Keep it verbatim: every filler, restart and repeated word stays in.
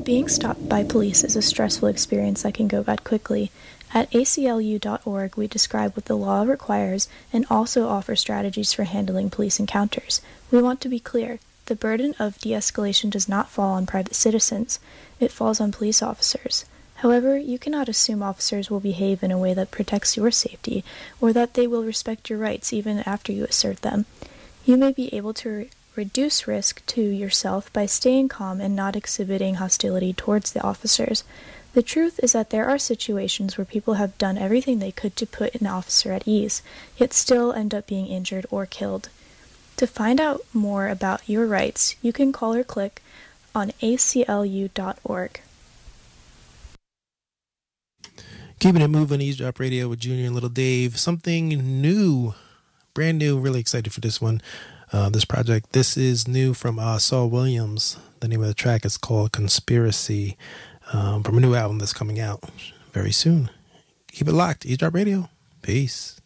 Being stopped by police is a stressful experience that can go bad quickly. At A C L U dot org, we describe what the law requires and also offer strategies for handling police encounters. We want to be clear. The burden of de-escalation does not fall on private citizens. It falls on police officers. However, you cannot assume officers will behave in a way that protects your safety, or that they will respect your rights even after you assert them. You may be able to re- reduce risk to yourself by staying calm and not exhibiting hostility towards the officers. The truth is that there are situations where people have done everything they could to put an officer at ease, yet still end up being injured or killed. To find out more about your rights, you can call or click on A C L U dot org. Keeping it moving, Eavesdrop Radio with Junior and Little Dave. Something new, brand new, really excited for this one, uh, this project. This is new from uh, Saul Williams. The name of the track is called Conspiracy, um, from a new album that's coming out very soon. Keep it locked, Eavesdrop Radio. Peace.